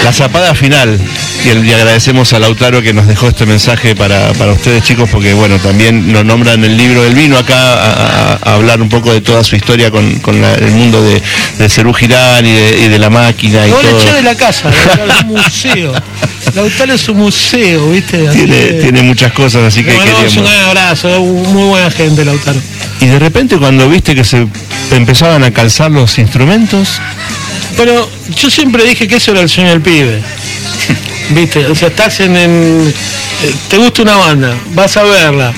La zapada final, y agradecemos a Lautaro que nos dejó este mensaje para ustedes, chicos, porque bueno, también nos nombran el libro. Él vino acá a hablar un poco de toda su historia con el mundo de Serú Girán y de la máquina y no todo. Le eché de la casa, es un museo. Lautaro es un museo, ¿viste? Tiene muchas cosas, así que queríamos... Un gran abrazo, muy buena gente, Lautaro. Y de repente cuando viste que se empezaban a calzar los instrumentos... Bueno, yo siempre dije que eso era el sueño del pibe. ¿Viste? O sea, estás te gusta una banda, vas a verla,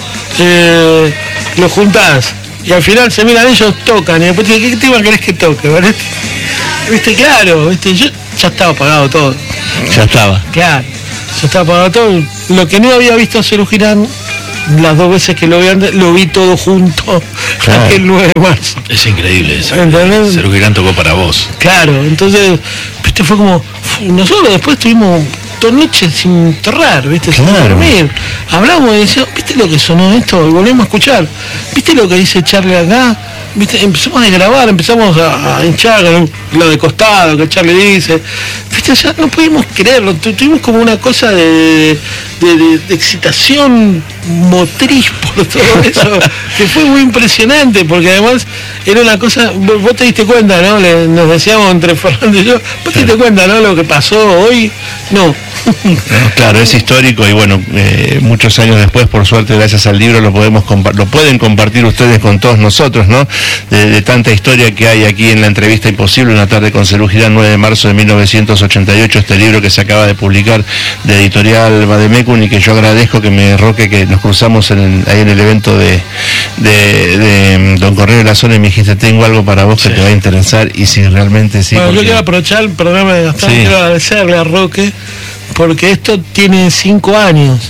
lo juntás, y al final se miran ellos, tocan, y después te dicen, ¿qué tema querés que toque? ¿Vale? ¿Viste? Claro, ¿viste? Yo ya estaba pagado todo. Ya estaba. Claro, ya estaba pagado todo. Lo que no había visto a Serú Girán, las 2 veces que lo vi antes, lo vi todo junto, claro. Aquel 9 de marzo. Es increíble eso. Serú Girán tocó para vos. Claro, entonces, viste, fue como, nosotros después tuvimos 2 noches sin enterrar, viste, claro. Sin dormir. Hablamos y decíamos, ¿viste lo que sonó esto? Y volvemos a escuchar. ¿Viste lo que dice Charlie acá? ¿Viste? Empezamos a grabar, empezamos a hinchar lo de costado que Charlie dice. ¿Viste? Ya no pudimos creerlo, tuvimos como una cosa de excitación motriz por todo eso, que fue muy impresionante, porque además era una cosa, vos te diste cuenta, ¿no? Nos decíamos entre Fernando y yo, vos te diste cuenta, ¿no? Lo que pasó hoy, no. Claro, es histórico y bueno, muchos años después, por suerte, gracias al libro, lo pueden compartir ustedes con todos nosotros, ¿no? De tanta historia que hay aquí en La Entrevista Imposible, una tarde con Serú Girán, 9 de marzo de 1988, este libro que se acaba de publicar de Editorial Vademecum, y que yo agradezco Roque, que nos cruzamos ahí en el evento de Don Cornelio Lazone, y me dijiste, tengo algo para vos que te va a interesar, y si realmente sí. Bueno, yo quiero aprovechar el programa de Gastón, quiero agradecerle a Roque, porque esto tiene 5 años.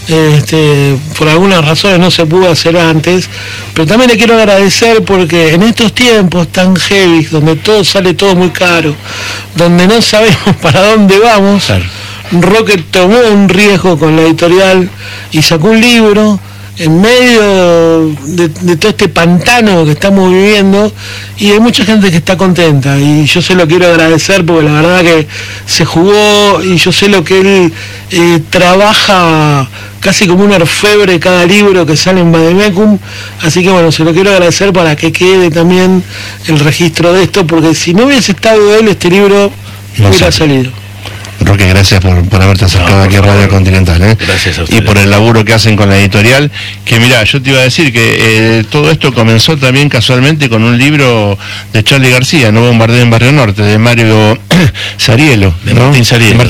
Por algunas razones no se pudo hacer antes, pero también le quiero agradecer porque en estos tiempos tan heavy, donde sale todo muy caro, donde no sabemos para dónde vamos, claro. Roque tomó un riesgo con la editorial y sacó un libro en medio de todo este pantano que estamos viviendo, y hay mucha gente que está contenta, y yo se lo quiero agradecer porque la verdad que se jugó, y yo sé lo que él trabaja casi como un orfebre cada libro que sale en Vademecum, así que bueno, se lo quiero agradecer para que quede también el registro de esto, porque si no hubiese estado él, este libro no hubiera salido. Roque, gracias por haberte acercado aquí a Radio Continental, ¿eh? Gracias a ustedes. Y por el laburo que hacen con la editorial, que mirá, yo te iba a decir que todo esto comenzó también casualmente con un libro de Charly García, No bombardeo en Barrio Norte, de Mario Sarielo, de ¿no? Martín Sarielo.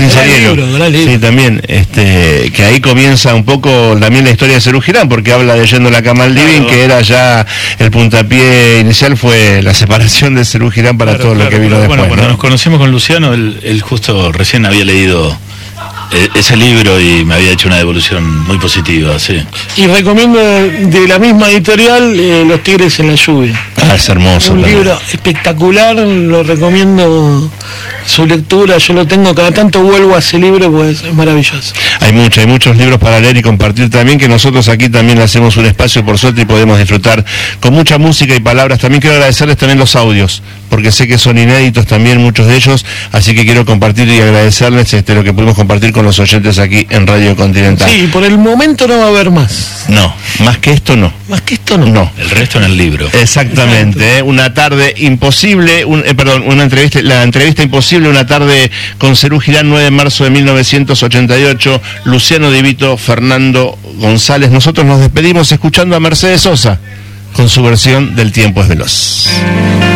Sí, también, que ahí comienza un poco también la historia de Serú Girán, porque habla de Yendo la Cama al Living, que era ya el puntapié inicial, fue la separación de Serú Girán para todo lo que vino después. Bueno, cuando ¿no? nos conocimos con Luciano, él justo recién había leído ese libro y me había hecho una devolución muy positiva, sí. Y recomiendo de la misma editorial Los Tigres en la Lluvia. Es hermoso. Un libro espectacular, lo recomiendo su lectura, yo lo tengo, cada tanto vuelvo a ese libro, pues es maravilloso. Hay muchos libros para leer y compartir también, que nosotros aquí también le hacemos un espacio por suerte y podemos disfrutar con mucha música y palabras. También quiero agradecerles también los audios, porque sé que son inéditos también muchos de ellos, así que quiero compartir y agradecerles lo que pudimos compartir con los oyentes aquí en Radio Continental. Sí, por el momento no va a haber más. No, más que esto no. Más que esto no. No. El resto en el libro. Exactamente, una tarde imposible, la entrevista imposible, una tarde con Serú Girán, 9 de marzo de 1988, Luciano Di Vito, Fernando González. Nosotros nos despedimos escuchando a Mercedes Sosa con su versión del Tiempo es Veloz.